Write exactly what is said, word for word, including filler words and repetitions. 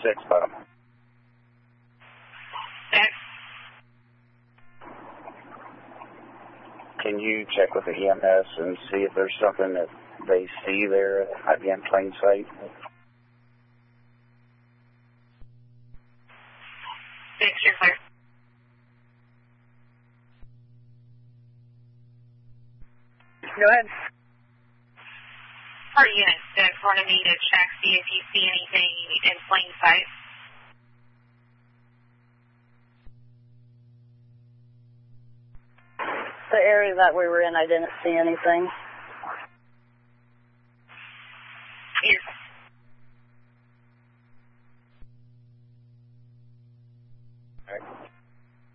six of them. Okay. Can you check with the E M S and see if there's something that they see there that might be in plain sight? Six, you're clear. Go ahead. Our units that wanted me to check, see if you see anything in plain sight. The area that we were in, I didn't see anything.